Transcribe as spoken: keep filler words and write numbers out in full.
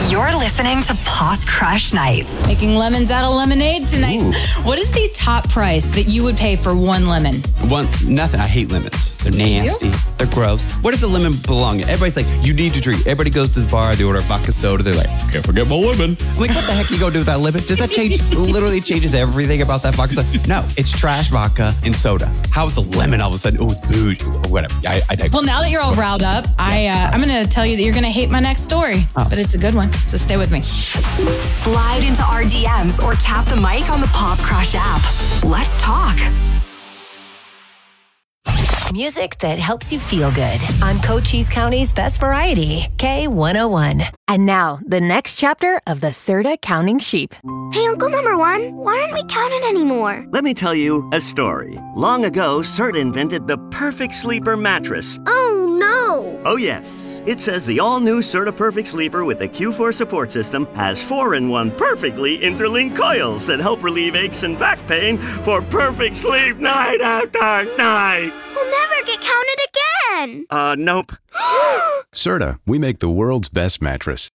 You're listening to Pop Crush Nights. Making lemons out of lemonade tonight. Ooh. What is the top price that you would pay for one lemon? One, nothing. I hate lemons. They're nasty. They're gross. Where does a lemon belong? Everybody's like, you need to drink. Everybody goes to the bar, they order a vodka soda. They're like, can't forget my lemon. I'm like, what the heck you gonna do with that lemon? Does that change? Literally changes everything about that vodka soda? No, it's trash vodka and soda. How is a lemon all of a sudden? Oh, it's bougie or whatever. I, I digress. Well, now that you're all riled up, I, uh, I'm going to tell you that you're going to hate my next story. Oh. But it's a good one, so stay with me. Slide into our D Ms or tap the mic on the Pop Crush app. Let's talk. Music that helps you feel good on Cochise County's best variety, K one oh one. And now, the next chapter of the Serta Counting Sheep. Hey, Uncle Number One, why aren't we counted anymore? Let me tell you a story. Long ago, Serta invented the perfect sleeper mattress. Oh, no. Oh, yes. It says the all-new Serta Perfect Sleeper with the Q four support system has four in one perfectly interlinked coils that help relieve aches and back pain for perfect sleep night after night. We'll never get counted again. Uh, nope. Serta, we make the world's best mattress.